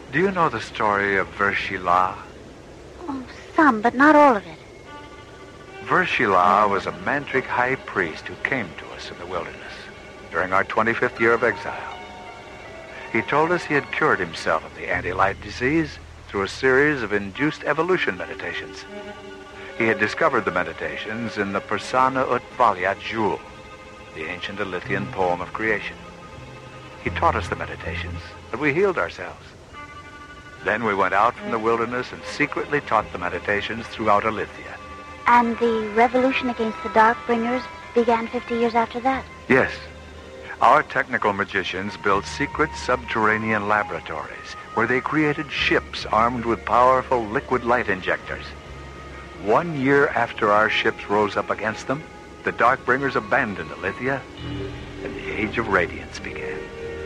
Do you know the story of Vershila? Oh, some, but not all of it. Vershila was a mantric high priest who came to us in the wilderness during our 25th year of exile. He told us he had cured himself of the anti-light disease through a series of induced evolution meditations. He had discovered the meditations in the Persana ut Valia Jewel, the ancient Alithian poem of creation. He taught us the meditations, but we healed ourselves. Then we went out from the wilderness and secretly taught the meditations throughout Alithia. And the revolution against the Darkbringers began 50 years after that? Yes. Our technical magicians built secret subterranean laboratories where they created ships armed with powerful liquid light injectors. 1 year after our ships rose up against them, the Darkbringers abandoned Alithia, and the Age of Radiance began.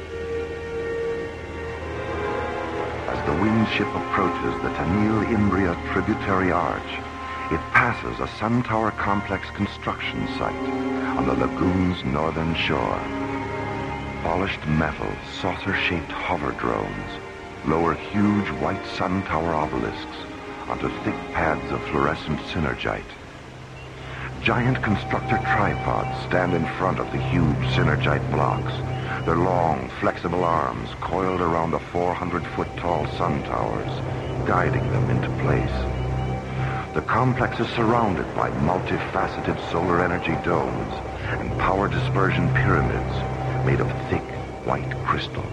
As the winged ship approaches the Tanil-Imbria tributary arch, it passes a Sun Tower complex construction site on the lagoon's northern shore. Polished metal, saucer-shaped hover drones lower huge white Sun Tower obelisks onto thick pads of fluorescent synergite. Giant constructor tripods stand in front of the huge synergite blocks, their long, flexible arms coiled around the 400-foot-tall sun towers, guiding them into place. The complex is surrounded by multifaceted solar energy domes and power dispersion pyramids made of thick, white crystal.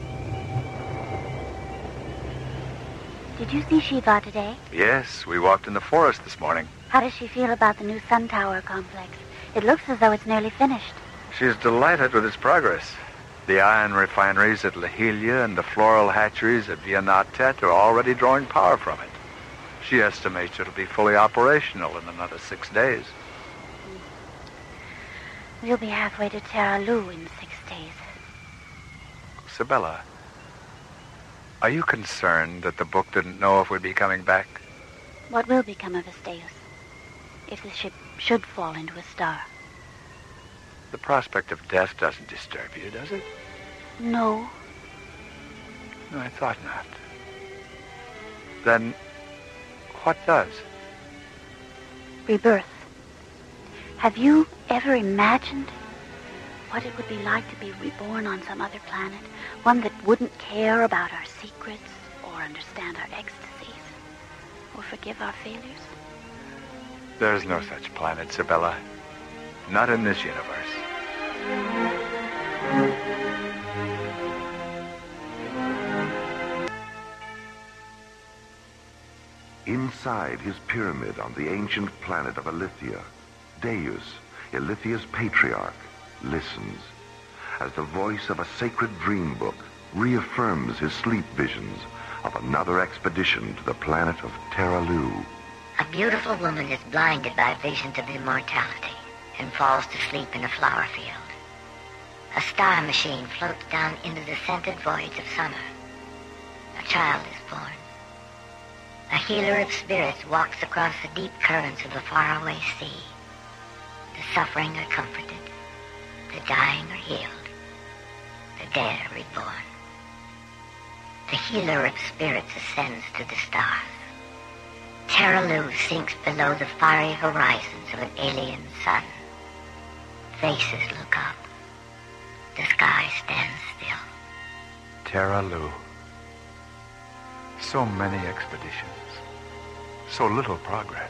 Did you see Shiva today? Yes, we walked in the forest this morning. How does she feel about the new Sun Tower complex? It looks as though it's nearly finished. She's delighted with its progress. The iron refineries at Lahilia and the floral hatcheries at Vianatet are already drawing power from it. She estimates it'll be fully operational in another 6 days. We'll be halfway to Terra Lu in 6 days. Sibella, are you concerned that the book didn't know if we'd be coming back? What will become of Asteus if the ship should fall into a star? The prospect of death doesn't disturb you, does it? No. No, I thought not. Then, what does? Rebirth. Have you ever imagined what it would be like to be reborn on some other planet? One that wouldn't care about our secrets or understand our ecstasies or forgive our failures? There's no such planet, Sibella. Not in this universe. Inside his pyramid on the ancient planet of Alithia, Deus, Alithia's patriarch, listens as the voice of a sacred dream book reaffirms his sleep visions of another expedition to the planet of Terra Lu. A beautiful woman is blinded by visions of immortality and falls to sleep in a flower field. A star machine floats down into the scented voids of summer. A child is born. A healer of spirits walks across the deep currents of the faraway sea. The suffering are comforted. The dying are healed. The dead are reborn. The healer of spirits ascends to the stars. Terra Lu sinks below the fiery horizons of an alien sun. Faces look up. The sky stands still. Terra Lu. So many expeditions. So little progress.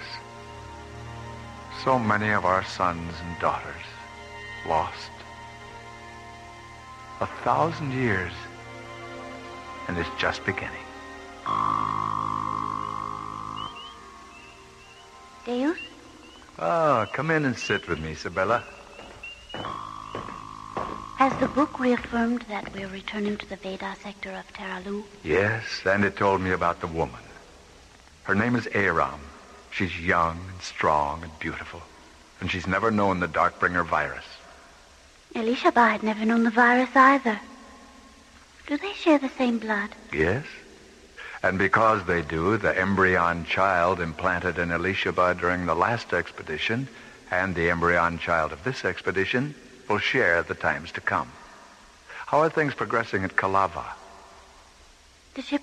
So many of our sons and daughters lost. 1,000 years, and it's just beginning. Deus? Oh, come in and sit with me, Sibella. Has the book reaffirmed that we're returning to the Veda sector of Terra Lu? Yes, and it told me about the woman. Her name is Aram. She's young and strong and beautiful, and she's never known the Darkbringer virus. Elishaba had never known the virus either. Do they share the same blood? Yes. And because they do, the embryon child implanted in Elishaba during the last expedition and the embryon child of this expedition will share the times to come. How are things progressing at Kalava? The ship